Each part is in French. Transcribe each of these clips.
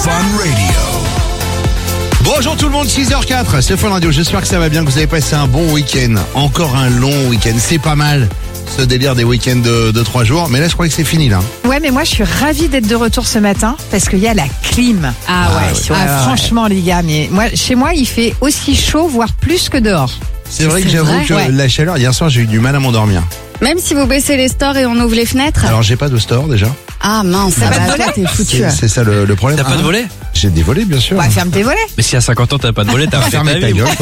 Fun Radio. Bonjour tout le monde, 6h04, c'est Fun Radio, j'espère que ça va bien, que vous avez passé un bon week-end, encore un long week-end, c'est pas mal ce délire des week-ends de 3 jours, mais là je crois que c'est fini là. Ouais, mais moi je suis ravie d'être de retour ce matin parce qu'il y a la clim. Franchement les gars, mais chez moi il fait aussi chaud, voire plus que dehors. C'est vrai que j'avoue que la chaleur, hier soir j'ai eu du mal à m'endormir. Même si vous baissez les stores et on ouvre les fenêtres. Alors j'ai pas de store déjà. Ah mince, ça va, toi t'es foutu. C'est ça le problème. T'as pas de volet? J'ai des volets bien sûr. Bah ferme tes volets. Mais si à 50 ans t'as pas de volet, t'as fermé ta gueule.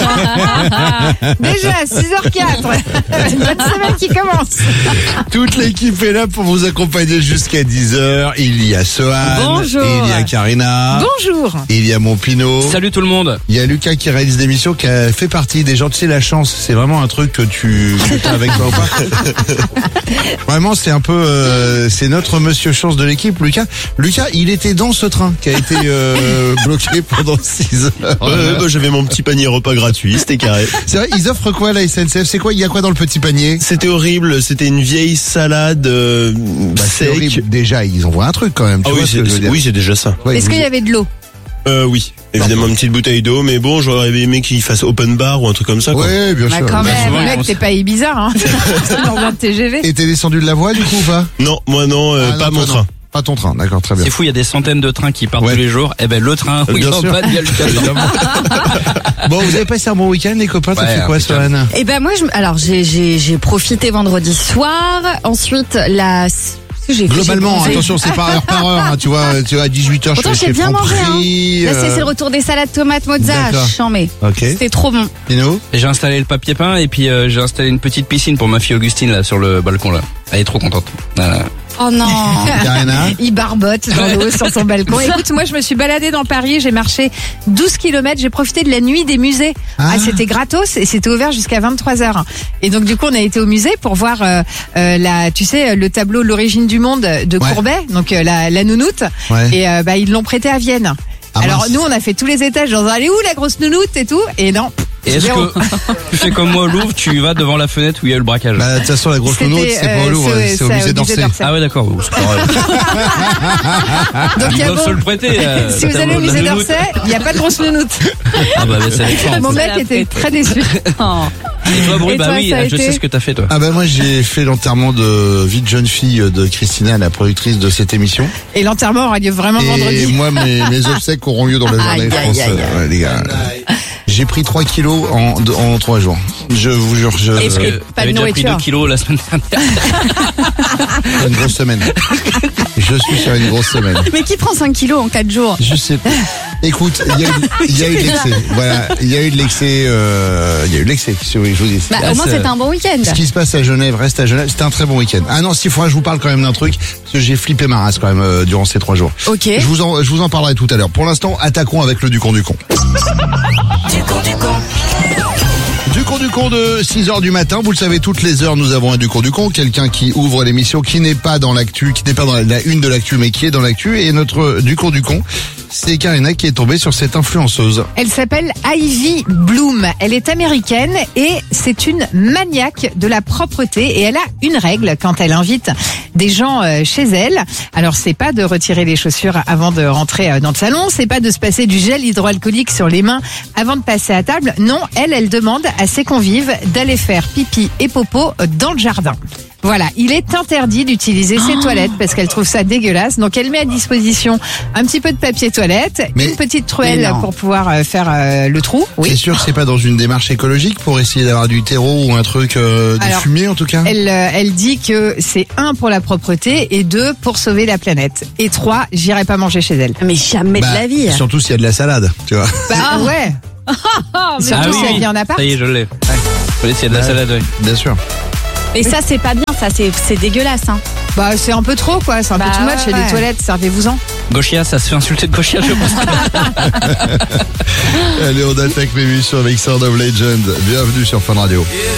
Déjà 6h04. Une bonne semaine qui commence. Toute l'équipe est là pour vous accompagner jusqu'à 10h. Il y a Sohan. Bonjour. Il y a Karina. Bonjour. Il y a mon Pinot. Salut tout le monde. Il y a Lucas qui réalise l'émission, qui a fait partie des gens. Tu sais, la chance, c'est vraiment un truc que tu as avec toi ou pas. Vraiment, c'est un peu, c'est notre monsieur chance de l'équipe, Lucas. Lucas, il était dans ce train qui a été bloqué pendant 6 heures. J'avais mon petit panier repas gratuit, c'était carré. C'est vrai, ils offrent quoi la SNCF? C'est quoi? Il y a quoi dans le petit panier? C'était horrible, c'était une vieille salade C'est sec. horrible. Déjà, ils envoient un truc quand même. Tu Ah vois ce que je veux dire? oui, c'est déjà ça. Ouais, Est-ce qu'il y avait de l'eau? Oui, évidemment une petite bouteille d'eau, mais bon, j'aurais aimé qu'il fasse open bar ou un truc comme ça. Quoi. Ouais, bien sûr. Quand même, souvent, mec, ils font t'es pas Ibiza, hein. Dans un TGV. Et t'es descendu de la voie du coup ou pas? Non, moi non, pas non, mon toi, train. non. Pas ton train, d'accord, très bien. C'est fou, il y a des centaines de trains qui partent Ouais. tous les jours. Eh ben le train où il Bien en sûr. panne, il y a Lucas dedans. Bon, vous avez passé un bon week-end les copains? T'as Ouais, fait quoi, impeccable. Sohan? Et ben moi, j'ai profité vendredi soir. Ensuite, Globalement, attention, c'est par heure hein, tu vois, à 18h, Pourtant, je suis j'ai chez bien mangé. Franprix. Là, c'est le retour des salades tomates mozza. D'accord. J'en mets. Ok. C'était trop bon. Pino? Et j'ai installé le papier peint et puis j'ai installé une petite piscine pour ma fille Augustine là sur le balcon là. Elle est trop contente. Voilà. Oh non. Karina? Il barbote dans l'eau sur son balcon. Écoute, moi je me suis baladée dans Paris, j'ai marché 12 km, j'ai profité de la nuit des musées. C'était gratos et c'était ouvert jusqu'à 23h. Et donc du coup on a été au musée pour voir le tableau L'origine du monde de Courbet, donc la nounoute. Ouais. Et ils l'ont prêté à Vienne. Ah, Alors mince. nous on a fait tous les étages, genre elle est où la grosse nounoute et tout, et non. Et est-ce zéro. que tu fais comme moi au Louvre, tu vas devant la fenêtre où il y a eu le braquage? Bah, de toute façon, la grosse C'était, nounoute, c'est pas au Louvre, c'est au musée d'Orsay. Ah ouais d'accord, c'est pas grave. Donc il y Ils a doivent se le bon, prêter. si vous allez au musée d'Orsay, il n'y a pas de grosse nounoute. Ah bah c'est avec Mon mec était très déçu. Et toi Bruce, Et bah toi, oui, ça a je été sais ce que t'as fait toi. Ah bah moi j'ai fait l'enterrement de vie de jeune fille de Christina, la productrice de cette émission. Et l'enterrement aura lieu vraiment Et vendredi. moi mes obsèques auront lieu dans la journée, Aïe, je aïe, pense. aïe, Ouais, les gars. J'ai pris 3 kilos en 3 jours. Je vous jure, Est-ce que pas de t'avais déjà pris nourriture. 2 kilos la semaine dernière? une grosse semaine. Je suis sur une grosse semaine. Mais qui prend 5 kilos en 4 jours? Je sais pas. Écoute, il y a eu de l'excès. Voilà, il y a eu de l'excès. Il y a eu de l'excès. Si vous voulez, je vous dis. Bah, au moins, c'était un bon week-end. Ce qui se passe à Genève reste à Genève. C'était un très bon week-end. Ah non, s'il faudra, je vous parle quand même d'un truc parce que j'ai flippé ma race quand même durant ces 3 jours. Ok. Je vous en parlerai tout à l'heure. Pour l'instant, attaquons avec le Ducon du con. Du con de 6h du matin. Vous le savez, toutes les heures, nous avons un Ducon du con. Quelqu'un qui ouvre l'émission, qui n'est pas dans l'actu, qui n'est pas dans la une de l'actu, mais qui est dans l'actu. Et notre Ducon du con, c'est Karina qui est tombée sur cette influenceuse. Elle s'appelle Ivy Bloom. Elle est américaine et c'est une maniaque de la propreté. Et elle a une règle quand elle invite des gens chez elle. Alors, c'est pas de retirer les chaussures avant de rentrer dans le salon. C'est pas de se passer du gel hydroalcoolique sur les mains avant de passer à table. Non, elle demande à ses convives d'aller faire pipi et popo dans le jardin. Voilà, il est interdit d'utiliser ses toilettes parce qu'elle trouve ça dégueulasse. Donc elle met à disposition un petit peu de papier toilette, Mais- une petite truelle Mais non. pour pouvoir faire le trou. C'est Oui. sûr que c'est pas dans une démarche écologique pour essayer d'avoir du terreau ou un truc, du Alors, fumier en tout cas? Elle dit que c'est 1 pour la propreté et 2 pour sauver la planète. Et 3, j'irai pas manger chez elle. Mais jamais de la vie. Surtout s'il y a de la salade, tu vois. Bah ouais. Surtout si elle vient en appart. Ça y est, je l'ai. Faut laisser de la salade, ouais. Bien sûr. Mais ça, c'est pas bien, ça, c'est dégueulasse, hein. Bah c'est un peu trop quoi, c'est un peu Bah too much. Il y a ouais. des toilettes, servez-vous-en. Gauchia, ça se fait insulter de Gauchia, je pense. Allez, on attaque l'émission avec Sound of Legend. Bienvenue sur Fun Radio.